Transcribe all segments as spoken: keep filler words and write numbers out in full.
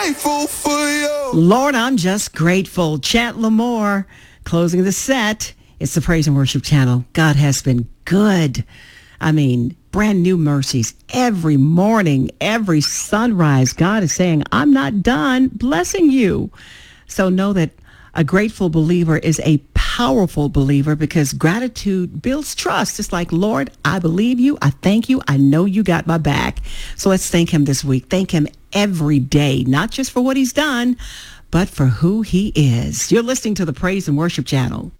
grateful for you. Lord, I'm just grateful. Chant Lamore, closing the set. It's the Praise and Worship Channel. God has been good. I mean, brand new mercies every morning, every sunrise. God is saying, I'm not done blessing you. So know that a grateful believer is a powerful believer because gratitude builds trust. It's like, Lord, I believe you. I thank you. I know you got my back. So let's thank him this week. Thank him every day, not just for what he's done, but for who he is. You're listening to the Praise and Worship Channel.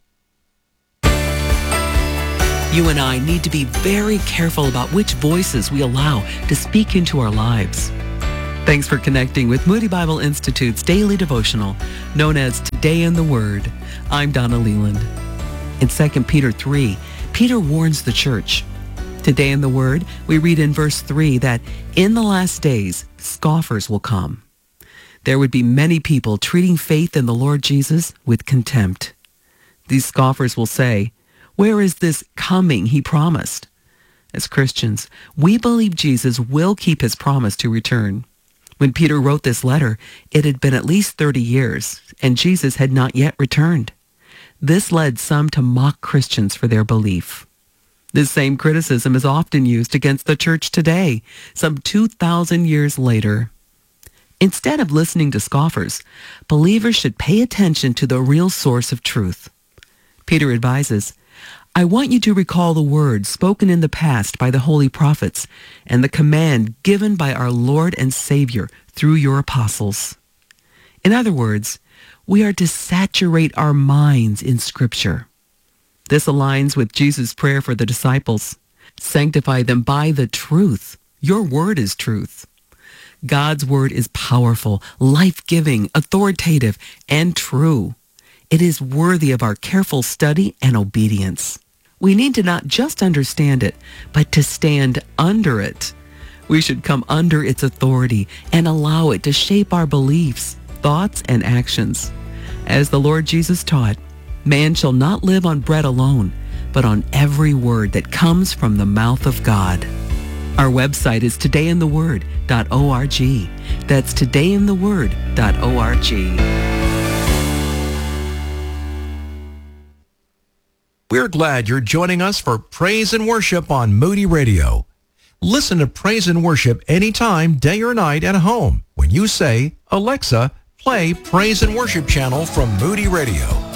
You and I need to be very careful about which voices we allow to speak into our lives. Thanks for connecting with Moody Bible Institute's daily devotional, known as Today in the Word. I'm Donna Leland. In Second Peter three, Peter warns the church. Today in the Word, we read in verse three that in the last days, scoffers will come. There would be many people treating faith in the Lord Jesus with contempt. These scoffers will say, where is this coming he promised? As Christians, we believe Jesus will keep his promise to return. When Peter wrote this letter, it had been at least thirty years, and Jesus had not yet returned. This led some to mock Christians for their belief. This same criticism is often used against the church today, some two thousand years later. Instead of listening to scoffers, believers should pay attention to the real source of truth. Peter advises, I want you to recall the words spoken in the past by the holy prophets and the command given by our Lord and Savior through your apostles. In other words, we are to saturate our minds in Scripture. This aligns with Jesus' prayer for the disciples. Sanctify them by the truth. Your word is truth. God's word is powerful, life-giving, authoritative, and true. It is worthy of our careful study and obedience. We need to not just understand it, but to stand under it. We should come under its authority and allow it to shape our beliefs, thoughts, and actions. As the Lord Jesus taught, man shall not live on bread alone, but on every word that comes from the mouth of God. Our website is today in the word dot org. That's today in the word dot org. We're glad you're joining us for Praise and Worship on Moody Radio. Listen to Praise and Worship anytime, day or night at home when you say, Alexa, play Praise and Worship channel from Moody Radio.